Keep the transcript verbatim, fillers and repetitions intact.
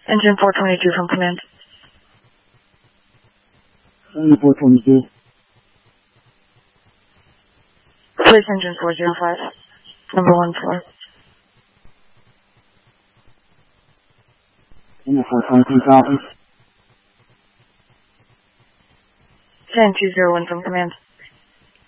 Engine four twenty-two from command. Engine four twenty-two. Place engine four zero five. Number one floor. Engine four twenty-two, copy. ten two zero one from command.